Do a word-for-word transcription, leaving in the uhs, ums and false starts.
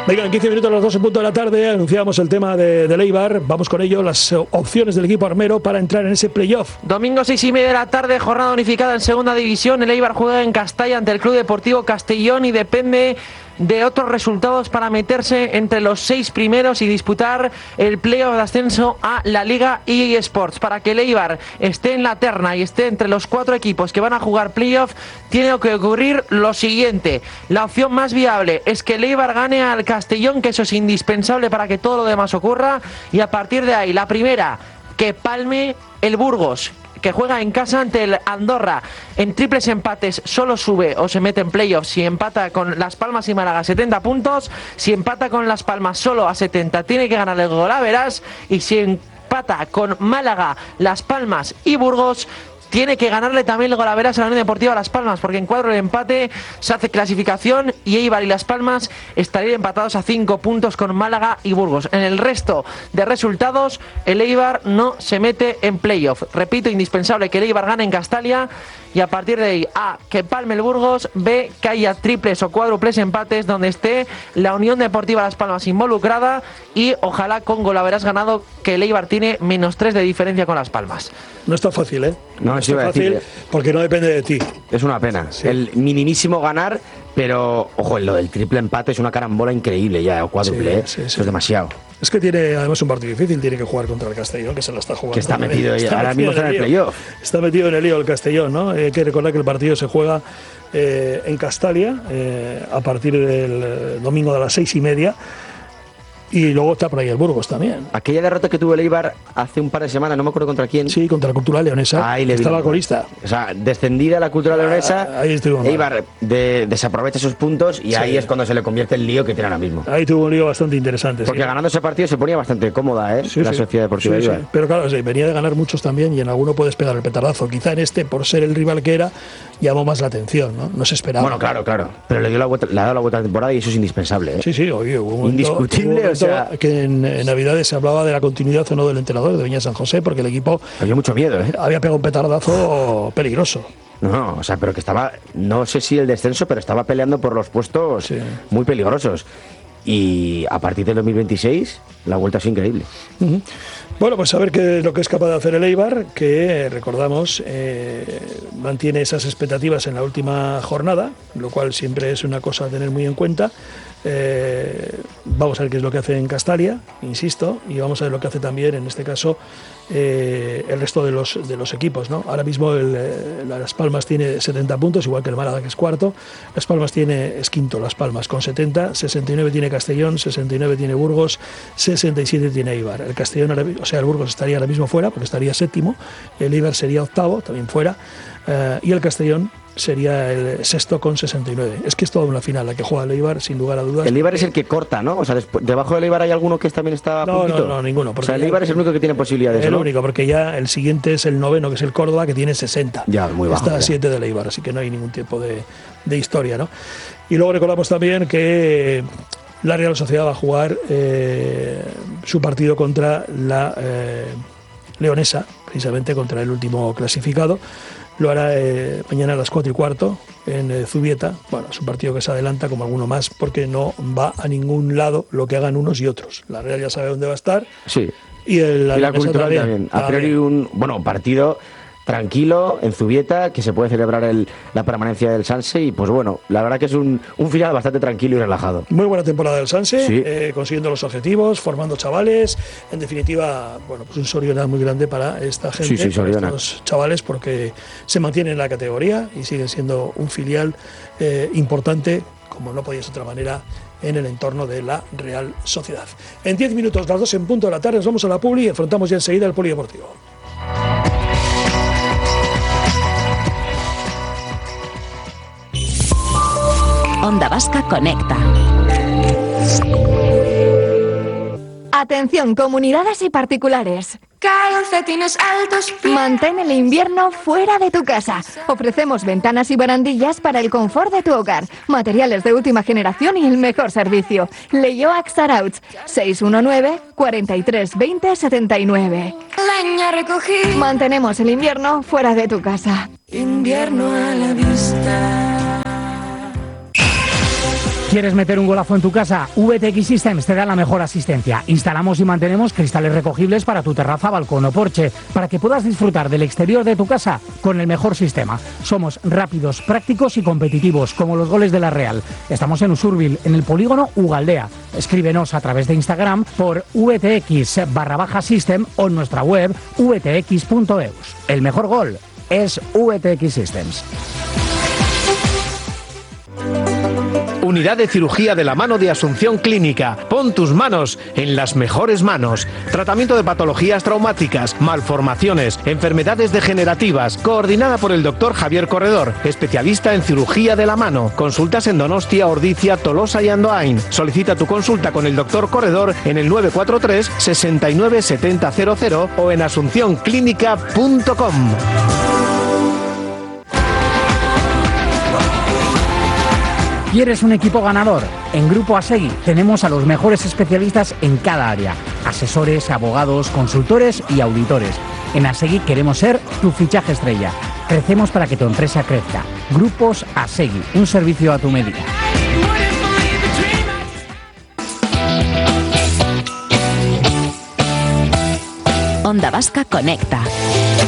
Venga, en quince minutos a las dos en punto de la tarde anunciamos el tema de, de Eibar. Vamos con ello, las opciones del equipo armero para entrar en ese playoff. Domingo seis y media de la tarde, jornada unificada en segunda división. El Eibar juega en Castalla ante el Club Deportivo Castellón y depende de otros resultados para meterse entre los seis primeros y disputar el playoff de ascenso a la Liga E A Sports. Para que el Eibar esté en la terna y esté entre los cuatro equipos que van a jugar playoff, tiene que ocurrir lo siguiente. La opción más viable es que el Eibar gane al Castellón, que eso es indispensable para que todo lo demás ocurra, y a partir de ahí, la primera, que palme el Burgos, que juega en casa ante el Andorra. En triples empates solo sube o se mete en playoffs si empata con Las Palmas y Málaga setenta puntos. Si empata con Las Palmas solo a setenta, tiene que ganar el Golaveras. Y si empata con Málaga, Las Palmas y Burgos, tiene que ganarle también el Golaveras a la Unión Deportiva Las Palmas, porque en cuadro de empate se hace clasificación y Eibar y Las Palmas estarían empatados a cinco puntos con Málaga y Burgos. En el resto de resultados, el Eibar no se mete en playoff. Repito, indispensable que el Eibar gane en Castalia y a partir de ahí, A, que palme el Burgos, B, que haya triples o cuádruples empates donde esté la Unión Deportiva Las Palmas involucrada y ojalá con Golaveras ganado, que el Eibar tiene menos tres de diferencia con Las Palmas. No está fácil, ¿eh? No, no está está fácil decir, porque no depende de ti. Es una pena. Sí. El minimísimo ganar, pero ojo, lo del triple empate es una carambola increíble ya, o cuádruple, sí, ¿eh? Sí, sí. Eso es demasiado. Es que tiene además un partido difícil, tiene que jugar contra el Castellón, que se la está jugando. Que está metido, está ahora metido mismo está en el playoff. Está metido en el lío el Castellón, ¿no? Hay que recordar que el partido se juega eh, en Castalia eh, a partir del domingo de las seis y media. Y luego está por ahí el Burgos también. Aquella derrota que tuvo el Eibar hace un par de semanas, no me acuerdo contra quién. Sí, contra la Cultural Leonesa. Ahí le estaba colista. O sea, descendida la Cultural Leonesa, ah, ahí Eibar de, desaprovecha esos puntos y sí. Ahí es cuando se le convierte el lío que tiene ahora mismo. Ahí tuvo un lío bastante interesante. Porque sí. ganando ese partido se ponía bastante cómoda, ¿eh? Sí, la sí. Sociedad Deportiva sí, Eibar. Sí. Pero claro, sí, venía de ganar muchos también y en alguno puedes pegar el petardazo. Quizá en este, por ser el rival que era, llamó más la atención, ¿no? No se esperaba. Bueno, claro, claro. Pero le dio la vuelta, le ha dado la vuelta a la temporada y eso es indispensable, ¿eh? Sí, sí, oye, hubo un momento, indiscutible, hubo un o sea, que en, en Navidades se hablaba de la continuidad o no del entrenador de Viña San José, porque el equipo había mucho miedo, ¿eh? Había pegado un petardazo peligroso. No, no, o sea, pero que estaba, no sé si el descenso, pero estaba peleando por los puestos sí. muy peligrosos. Y a partir del dos mil veintiséis la vuelta es increíble. Uh-huh. Bueno, pues a ver qué es lo que es capaz de hacer el Eibar, que recordamos eh, mantiene esas expectativas en la última jornada, lo cual siempre es una cosa a tener muy en cuenta. Eh, vamos a ver qué es lo que hace en Castalia, insisto, y vamos a ver lo que hace también en este caso eh, el resto de los de los equipos, ¿no? Ahora mismo el, eh, Las Palmas tiene setenta puntos, igual que el Málaga, que es cuarto. Las Palmas tiene, es quinto Las Palmas con setenta, sesenta y nueve tiene Castellón, sesenta y nueve tiene Burgos, sesenta y siete tiene Eibar. El Castellón, ahora, o sea, el Burgos estaría ahora mismo fuera porque estaría séptimo, el Eibar sería octavo, también fuera, eh, y el Castellón sería el sexto con sesenta y nueve. Es que es toda una final la que juega el Eibar, sin lugar a dudas. El Eibar es el que corta, ¿no? O sea, después, debajo del Eibar hay alguno que también está a no, puntito. No, no, ninguno. O sea, el Eibar es el único que tiene posibilidades, El ¿no? único, porque ya el siguiente es el noveno, que es el Córdoba, que tiene sesenta. Ya, muy bajo. Está a siete del Eibar, así que no hay ningún tipo de, de historia, ¿no? Y luego recordamos también que la Real Sociedad va a jugar eh, su partido contra la eh, Leonesa, precisamente contra el último clasificado. Lo hará eh, mañana a las cuatro y cuarto en eh, Zubieta. Bueno, es un partido que se adelanta como alguno más porque no va a ningún lado lo que hagan unos y otros. La Real ya sabe dónde va a estar. Sí. Y, el, la, y la Cultural también. también. A priori también. un bueno partido tranquilo en Zubieta, que se puede celebrar el, la permanencia del Sanse y pues bueno, la verdad que es un, un final bastante tranquilo y relajado. Muy buena temporada del Sanse, sí. eh, consiguiendo los objetivos, formando chavales, en definitiva, bueno, pues un Soriona muy grande para esta gente, sí, sí, para estos chavales, porque se mantienen en la categoría y siguen siendo un filial eh, importante, como no podía ser de otra manera, en el entorno de la Real Sociedad. En diez minutos, las dos en punto de la tarde, nos vamos a la Publi y afrontamos ya enseguida el Polideportivo. Onda Vasca Conecta. Atención, comunidades y particulares. Calcetines altos. Mantén el invierno fuera de tu casa. Ofrecemos ventanas y barandillas para el confort de tu hogar. Materiales de última generación y el mejor servicio. Leioac Sarauch, seis uno nueve, cuatro tres dos cero, siete nueve. Leña recogí. Mantenemos el invierno fuera de tu casa. Invierno a la vista. ¿Quieres meter un golazo en tu casa? V T X Systems te da la mejor asistencia. Instalamos y mantenemos cristales recogibles para tu terraza, balcón o porche, para que puedas disfrutar del exterior de tu casa con el mejor sistema. Somos rápidos, prácticos y competitivos, como los goles de la Real. Estamos en Usurbil, en el polígono Ugaldea. Escríbenos a través de Instagram por vtx barra baja system o en nuestra web v t x punto e u s. El mejor gol es V T X Systems. Unidad de Cirugía de la Mano de Asunción Clínica. Pon tus manos en las mejores manos. Tratamiento de patologías traumáticas, malformaciones, enfermedades degenerativas. Coordinada por el doctor Javier Corredor, especialista en cirugía de la mano. Consultas en Donostia, Ordizia, Tolosa y Andoain. Solicita tu consulta con el doctor Corredor en el nueve cuatro tres, sesenta y nueve, setenta, cero cero o en asunción clínica punto com. ¿Quieres un equipo ganador? En Grupo Asegui tenemos a los mejores especialistas en cada área. Asesores, abogados, consultores y auditores. En Asegui queremos ser tu fichaje estrella. Crecemos para que tu empresa crezca. Grupos Asegui, un servicio a tu medida. Onda Vasca Conecta.